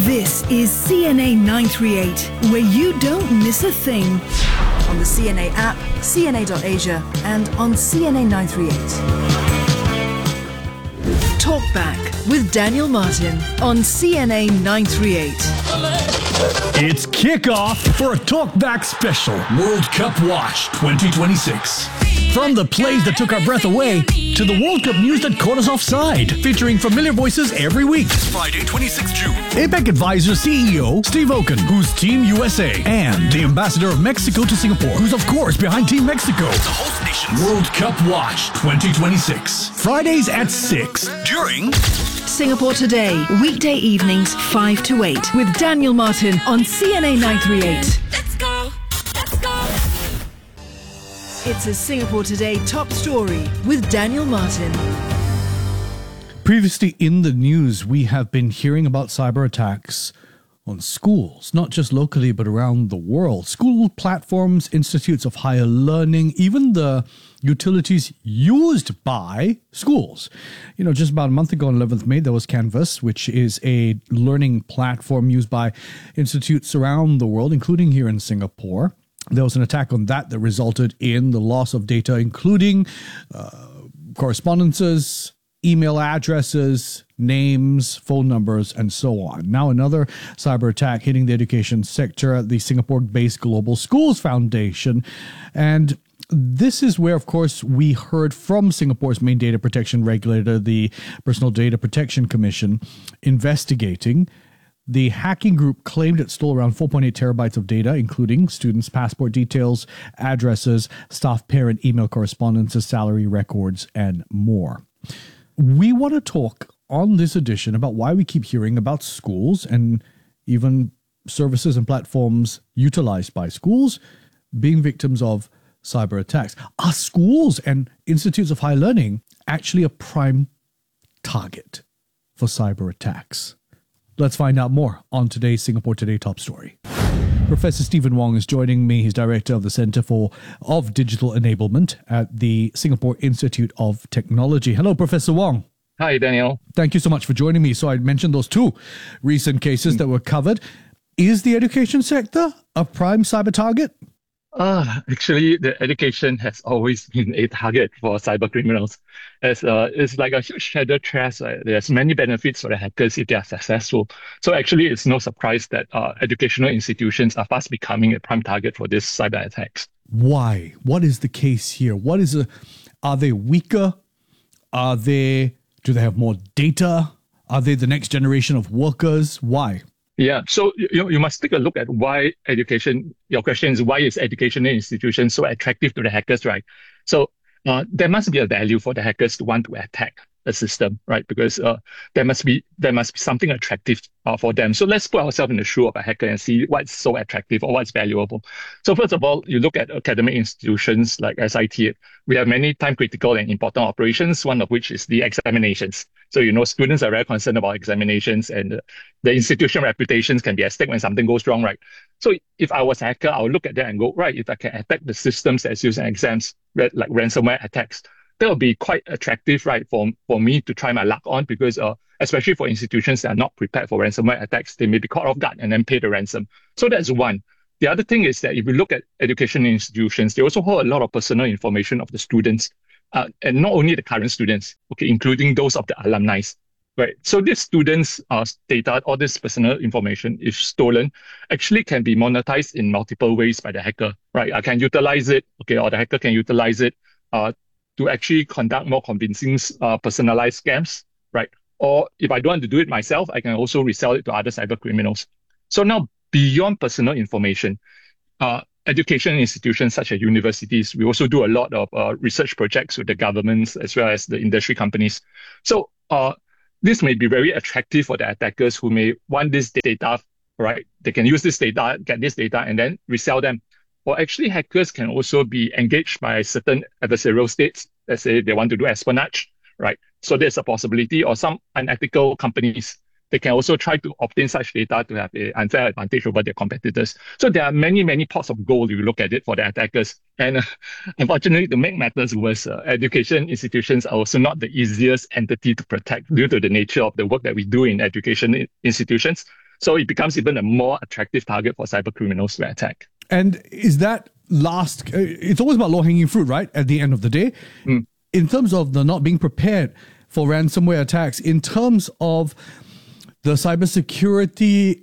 This is CNA 938, where you don't miss a thing. On the CNA app, cna.asia, and on CNA 938. Talk Back with Daniel Martin on CNA 938. It's kickoff for a Talkback special, World Cup Watch 2026. From the plays that took our breath away to the World Cup news that caught us offside, featuring familiar voices every week. This Friday, 26 June. APEC Advisor CEO Steve Oken, who's Team USA, and the Ambassador of Mexico to Singapore, who's of course behind Team Mexico. The host nation's World Cup Watch 2026. Fridays at 6 during Singapore Today, weekday evenings 5 to 8 with Daniel Martin on CNA 938. Let's go. It's a Singapore Today top story with Daniel Martin. Previously in the news, we have been hearing about cyber attacks on schools, not just locally, but around the world. School platforms, institutes of higher learning, even the utilities used by schools. You know, just about a month ago on 11th May, there was Canvas, which is a learning platform used by institutes around the world, including here in Singapore. There was an attack on that resulted in the loss of data, including correspondences, email addresses, names, phone numbers, and so on. Now another cyber attack hitting the education sector at the Singapore-based Global Schools Foundation. And this is where, of course, we heard from Singapore's main data protection regulator, the Personal Data Protection Commission, investigating. The hacking group claimed it stole around 4.8 terabytes of data, including students' passport details, addresses, staff parent email correspondences, salary records, and more. We want to talk on this edition about why we keep hearing about schools and even services and platforms utilized by schools being victims of cyber attacks. Are schools and institutes of higher learning actually a prime target for cyber attacks? Let's find out more on today's Singapore Today Top Story. Professor Stephen Wong is joining me. He's director of the Centre of Digital Enablement at the Singapore Institute of Technology. Hello, Professor Wong. Hi, Daniel. Thank you so much for joining me. So I mentioned those two recent cases that were covered. Is the education sector a prime cyber target? Actually, the education has always been a target for cyber criminals. It's like a huge treasure chest. There's many benefits for the hackers if they are successful. So actually, it's no surprise that educational institutions are fast becoming a prime target for these cyber attacks. Why? What is the case here? Are they weaker? Do they have more data? Are they the next generation of workers? Why? Yeah, so you must take a look at why education, your question is why is educational institutions so attractive to the hackers, right? So there must be a value for the hackers to want to attack a system, right? Because there must be something attractive for them. So let's put ourselves in the shoe of a hacker and see what's so attractive or what's valuable. So first of all, you look at academic institutions like SIT. We have many time-critical and important operations, one of which is the examinations. So, students are very concerned about examinations and the institution reputations can be at stake when something goes wrong, right? So if I was a hacker, I would look at that and go, right, if I can attack the systems that's used in exams, like ransomware attacks, that would be quite attractive, right, for me to try my luck on because especially for institutions that are not prepared for ransomware attacks, they may be caught off guard and then pay the ransom. So that's one. The other thing is that if you look at education institutions, they also hold a lot of personal information of the students. And not only the current students, okay, including those of the alumni, right? So these students' data, all this personal information, if stolen, actually can be monetized in multiple ways by the hacker, right? I can utilize it, okay, or the hacker can utilize it to actually conduct more convincing personalized scams, right? Or if I don't want to do it myself, I can also resell it to other cyber criminals. So now, beyond personal information, education institutions such as universities, we also do a lot of research projects with the governments as well as the industry companies. So this may be very attractive for the attackers who may want this data, right? They can use this data, get this data, and then resell them. Or actually, hackers can also be engaged by certain adversarial states. Let's say they want to do espionage, right? So there's a possibility, or some unethical companies, they can also try to obtain such data to have an unfair advantage over their competitors. So there are many, many pots of gold if you look at it for the attackers. And unfortunately, to make matters worse, education institutions are also not the easiest entity to protect due to the nature of the work that we do in education institutions. So it becomes even a more attractive target for cyber criminals to attack. And is that it's always about low-hanging fruit, right? At the end of the day, in terms of the not being prepared for ransomware attacks, in terms of the cybersecurity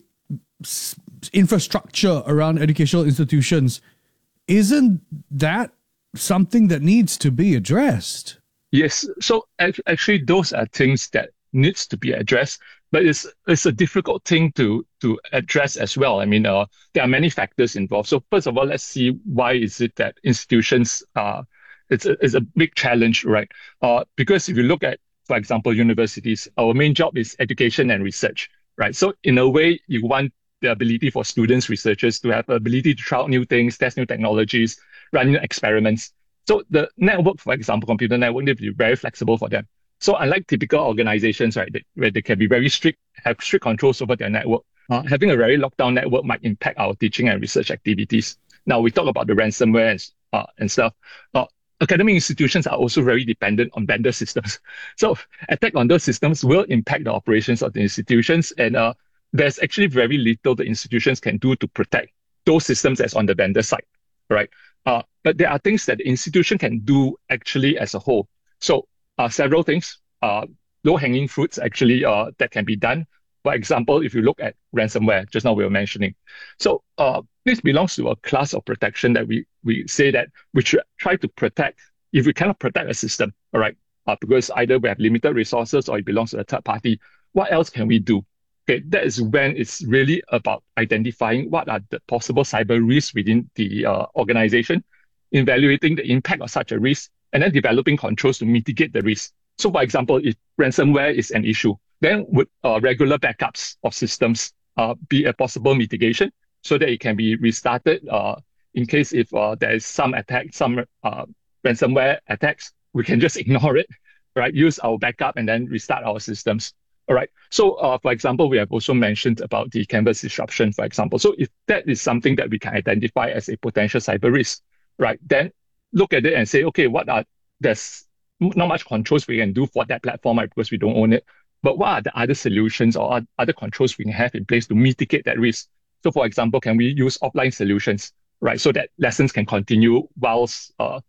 infrastructure around educational institutions, isn't that something that needs to be addressed? Yes. So actually, those are things that needs to be addressed, but it's a difficult thing to address as well. I mean, there are many factors involved. So first of all, let's see why is it that institutions it's a big challenge, right? Because if you look at, for example, universities, our main job is education and research, right? So in a way, you want the ability for students, researchers to have the ability to try out new things, test new technologies, run new experiments. So the network, for example, computer network, need to be very flexible for them. So unlike typical organizations, right, where they can be very strict, have strict controls over their network, having a very locked down network might impact our teaching and research activities. Now we talk about the ransomware and stuff. Academic institutions are also very dependent on vendor systems. So attack on those systems will impact the operations of the institutions, and there's actually very little the institutions can do to protect those systems as on the vendor side, right? But there are things that the institution can do actually as a whole. So several things, low-hanging fruits actually that can be done. For example, if you look at ransomware, just now we were mentioning. So this belongs to a class of protection that we say that we should try to protect. If we cannot protect a system, all right, because either we have limited resources or it belongs to a third party, what else can we do? Okay, that is when it's really about identifying what are the possible cyber risks within the organization, evaluating the impact of such a risk, and then developing controls to mitigate the risk. So, for example, if ransomware is an issue, then would regular backups of systems be a possible mitigation so that it can be restarted in case if there is some attack, some ransomware attacks, we can just ignore it, right? Use our backup and then restart our systems. All right. So, for example, we have also mentioned about the Canvas disruption, for example. So if that is something that we can identify as a potential cyber risk, right, then look at it and say, okay, there's not much controls we can do for that platform, right, because we don't own it. But what are the other solutions or other controls we can have in place to mitigate that risk? So, for example, can we use offline solutions, right, so that lessons can continue whilst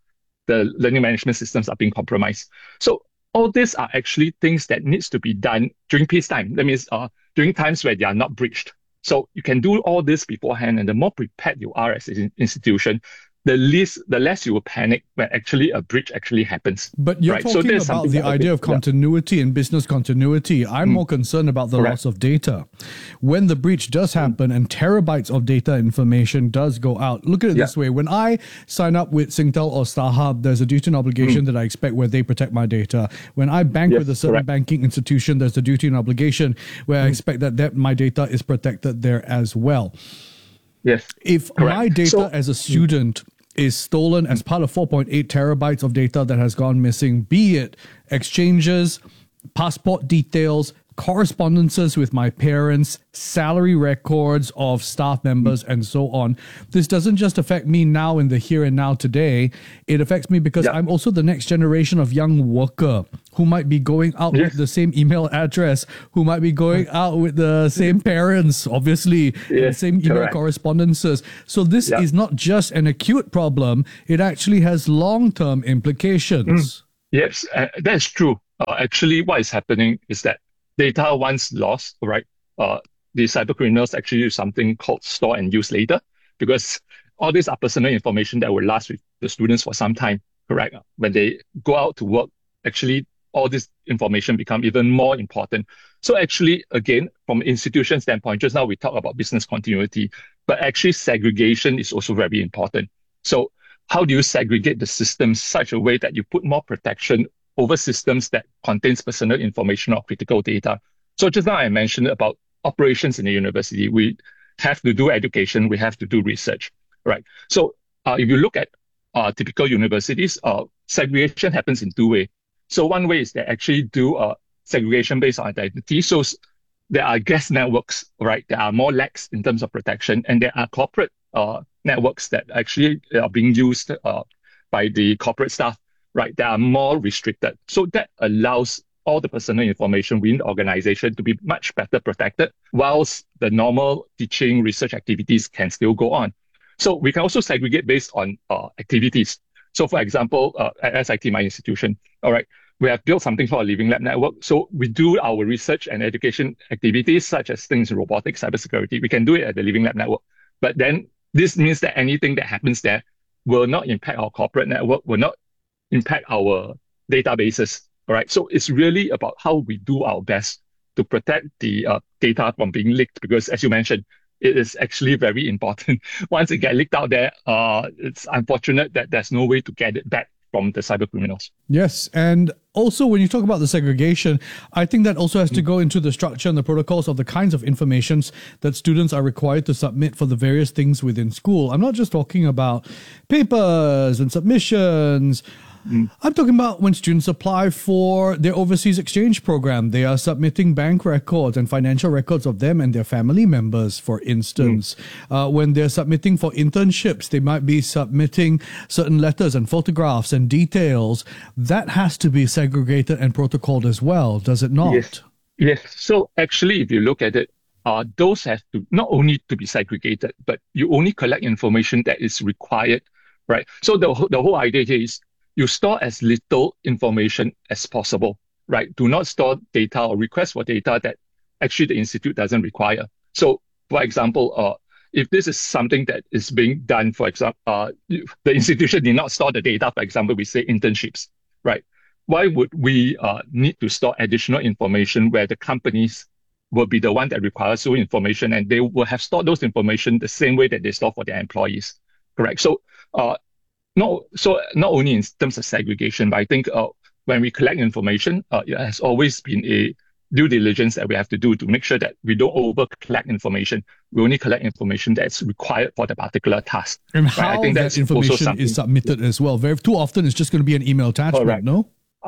the learning management systems are being compromised? So all these are actually things that needs to be done during peacetime. That means during times where they are not breached. So you can do all this beforehand, and the more prepared you are as an institution, the less you will panic when actually a breach actually happens. But you're talking about the idea of continuity and business continuity. I'm more concerned about the loss of data. When the breach does happen and terabytes of data information does go out, look at it this way. When I sign up with Singtel or StarHub, there's a duty and obligation that I expect where they protect my data. When I bank with a certain banking institution, there's a duty and obligation where I expect that my data is protected there as well. Yes. If my data as a student is stolen as part of 4.8 terabytes of data that has gone missing, be it exchanges, passport details, correspondences with my parents, salary records of staff members, and so on. This doesn't just affect me now in the here and now today. It affects me because I'm also the next generation of young worker who might be going out with the same email address, who might be going out with the same parents, obviously, the same email correspondences. So this is not just an acute problem. It actually has long-term implications. Yes, that's true. Actually, what is happening is that data once lost, right? The cyber criminals actually use something called store and use later, because all these are personal information that will last with the students for some time, correct? When they go out to work, actually, all this information become even more important. So actually, again, from an institution standpoint, just now we talk about business continuity, but actually segregation is also very important. So how do you segregate the systems such a way that you put more protection over systems that contains personal information or critical data? So just now I mentioned about operations in the university. We have to do education, we have to do research, right? So if you look at typical universities, segregation happens in two ways. So one way is they actually do segregation based on identity. So there are guest networks, right, that are more lax in terms of protection, and there are corporate networks that actually are being used by the corporate staff, right, that are more restricted. So that allows all the personal information within the organization to be much better protected, whilst the normal teaching research activities can still go on. So we can also segregate based on activities. So for example, at SIT, my institution, all right, we have built something called a Living Lab Network. So we do our research and education activities, such as things in robotics, cybersecurity. We can do it at the Living Lab Network. But then this means that anything that happens there will not impact our corporate network, will not impact our databases. All right. So it's really about how we do our best to protect the data from being leaked, because as you mentioned, it is actually very important. Once it gets leaked out there, it's unfortunate that there's no way to get it back from the cyber criminals. Yes. And also, when you talk about the segregation, I think that also has to go into the structure and the protocols of the kinds of informations that students are required to submit for the various things within school. I'm not just talking about papers and submissions. I'm talking about when students apply for their overseas exchange program, they are submitting bank records and financial records of them and their family members, for instance. When they're submitting for internships, they might be submitting certain letters and photographs and details. That has to be segregated and protocoled as well, does it not? Yes. So actually, if you look at it, those have to not only to be segregated, but you only collect information that is required, right? So the whole idea here is you store as little information as possible, right? Do not store data or request for data that actually the institute doesn't require. So, for example, if this is something that is being done, for example, the institution did not store the data, for example, we say internships, right? Why would we need to store additional information where the companies will be the one that requires those information, and they will have stored those information the same way that they store for their employees, correct? So, not only in terms of segregation, but I think when we collect information, it has always been a due diligence that we have to do to make sure that we don't over collect information. We only collect information that's required for the particular task. And how I think that information is submitted as well. Very too often, it's just going to be an email attachment, correct. No.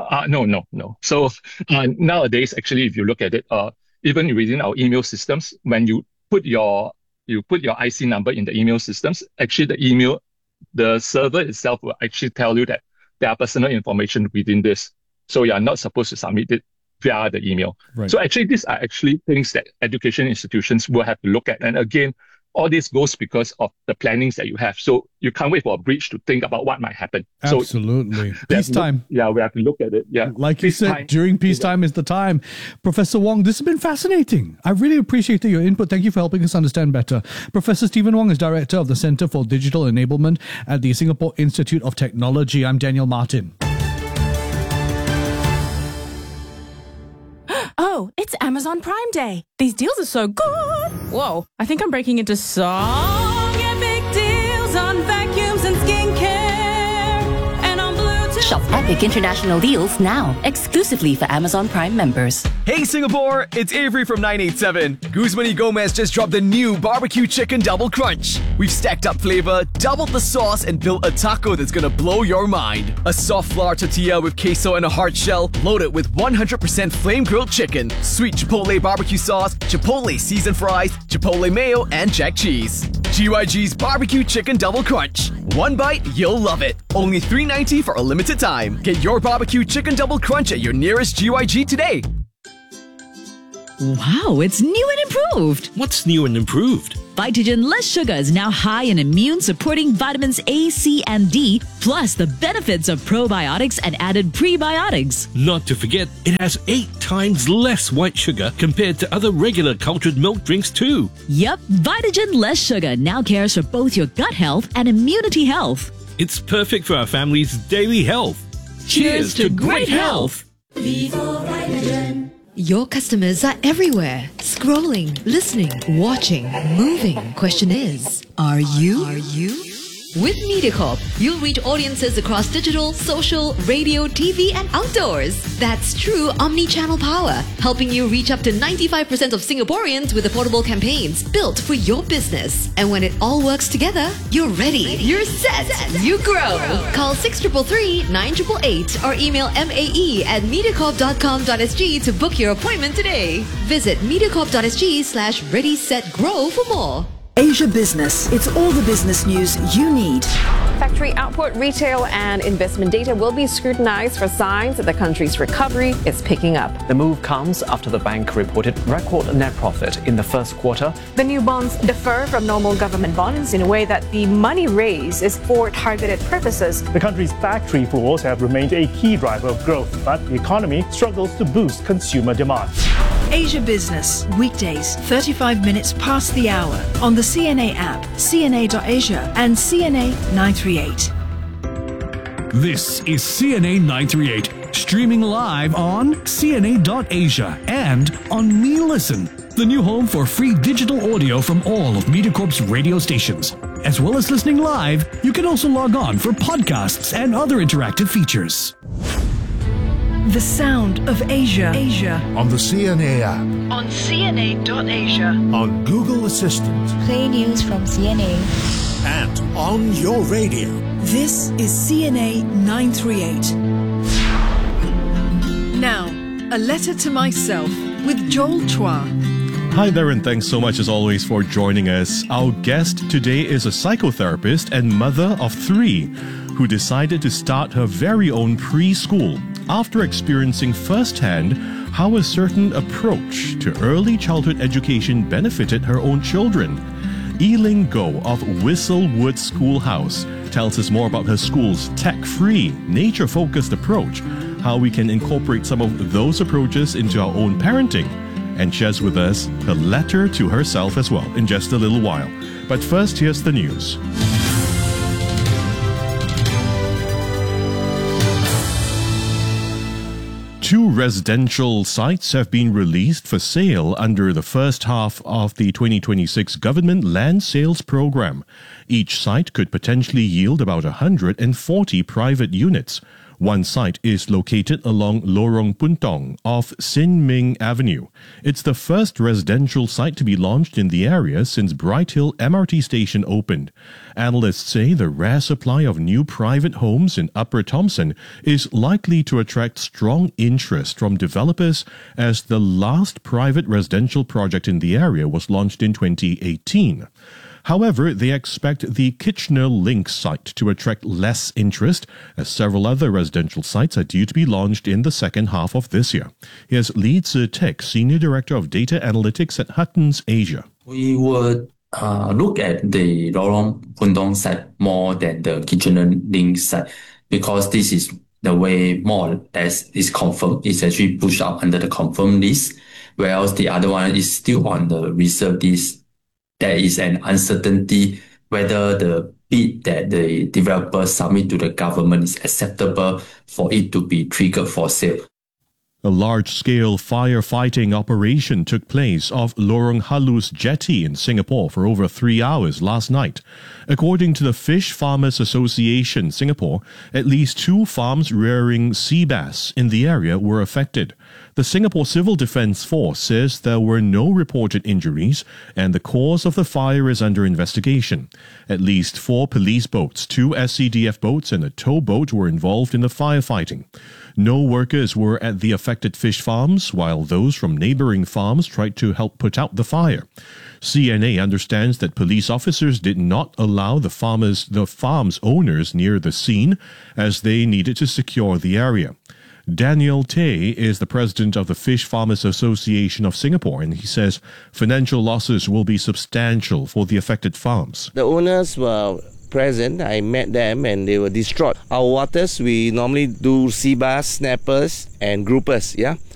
No. So nowadays, actually, if you look at it, even within our email systems, when you put your IC number in the email systems, actually the server itself will actually tell you that there are personal information within this. So you are not supposed to submit it via the email. Right. So actually, these are actually things that education institutions will have to look at. And again, all this goes because of the plannings that you have. So you can't wait for a breach to think about what might happen. Absolutely. Peacetime. We have to look at it. Yeah. Like you said, during peacetime is the time. Professor Wong, this has been fascinating. I really appreciated your input. Thank you for helping us understand better. Professor Stephen Wong is Director of the Centre for Digital Enablement at the Singapore Institute of Technology. I'm Daniel Martin. Oh, it's Amazon Prime Day. These deals are so good. Whoa, I think I'm breaking into song epic deals on vacuums and skincare and on Bluetooth. Shop epic international deals now, exclusively for Amazon Prime members. Hey Singapore, it's Avery from 987. Guzman y Gomez just dropped the new barbecue chicken double crunch. We've stacked up flavor, doubled the sauce, and built a taco that's gonna blow your mind. A soft flour tortilla with queso and a hard shell, loaded with 100% flame-grilled chicken, sweet chipotle barbecue sauce, chipotle seasoned fries, chipotle mayo, and jack cheese. GYG's barbecue chicken double crunch. One bite, you'll love it. Only $3.90 for a limited time. Get your barbecue chicken double crunch at your nearest GYG today. Wow, it's new and improved. What's new and improved? Vitagen Less Sugar is now high in immune-supporting vitamins A, C, and D, plus the benefits of probiotics and added prebiotics. Not to forget, it has 8 times less white sugar compared to other regular cultured milk drinks too. Yep, Vitagen Less Sugar now cares for both your gut health and immunity health. It's perfect for our family's daily health. Cheers to great health! Your customers are everywhere. Scrolling, listening, watching, moving. Question is, are you? With MediaCorp, you'll reach audiences across digital, social, radio, TV, and outdoors. That's true omni-channel power, helping you reach up to 95% of Singaporeans with affordable campaigns built for your business. And when it all works together, you're ready. You're set. You grow. Call 6333 9888 or email mae@mediacorp.com.sg to book your appointment today. Visit mediacorp.sg/ready-set-grow for more. Asia Business. It's all the business news you need. Factory output, retail, and investment data will be scrutinized for signs that the country's recovery is picking up. The move comes after the bank reported record net profit in the first quarter. The new bonds differ from normal government bonds in a way that the money raised is for targeted purposes. The country's factory floors have remained a key driver of growth, but the economy struggles to boost consumer demand. Asia Business, weekdays, 35 minutes past the hour on the CNA app, cna.asia and CNA 938. This is CNA 938, streaming live on CNA.Asia and on MeListen, the new home for free digital audio from all of MediaCorp's radio stations. As well as listening live, you can also log on for podcasts and other interactive features. The sound of Asia. On the CNA app. On CNA.Asia. On Google Assistant. Play news from CNA. And on your radio. This is CNA 938. Now, a letter to myself with Joel Chua. Hi there, and thanks so much as always for joining us. Our guest today is a psychotherapist and mother of 3 who decided to start her very own preschool after experiencing firsthand how a certain approach to early childhood education benefited her own children. Eileen Goh of Whistlewood Schoolhouse tells us more about her school's tech-free, nature-focused approach, how we can incorporate some of those approaches into our own parenting, and shares with us her letter to herself as well in just a little while. But first, here's the news. Two residential sites have been released for sale under the first half of the 2026 government land sales program. Each site could potentially yield about 140 private units. One site is located along Lorong Puntong off Sin Ming Avenue. It's the first residential site to be launched in the area since Bright Hill MRT station opened. Analysts say the rare supply of new private homes in Upper Thomson is likely to attract strong interest from developers, as the last private residential project in the area was launched in 2018. However, they expect the Kitchener Link site to attract less interest, as several other residential sites are due to be launched in the second half of this year. Here's Lee Tzu Tek, Senior Director of Data Analytics at Huttons Asia. We would look at the Lorong Puntong site more than the Kitchener Link site, because this is the way more or less is confirmed. It's actually pushed out under the confirmed list, whereas the other one is still on the reserve list. There is an uncertainty whether the bid that the developer submit to the government is acceptable for it to be triggered for sale. A large-scale firefighting operation took place off Lorong Halus Jetty in Singapore for over 3 hours last night. According to the Fish Farmers Association Singapore, at least 2 farms rearing sea bass in the area were affected. The Singapore Civil Defence Force says there were no reported injuries and the cause of the fire is under investigation. At least 4 police boats, 2 SCDF boats and a tow boat were involved in the firefighting. No workers were at the affected fish farms, while those from neighboring farms tried to help put out the fire. CNA understands that police officers did not allow the farm's owners near the scene, as they needed to secure the area. Daniel Tay is the president of the Fish Farmers Association of Singapore, and he says financial losses will be substantial for the affected farms. The owners were present. I met them and they were distraught. Our waters, we normally do sea bass, snappers and groupers,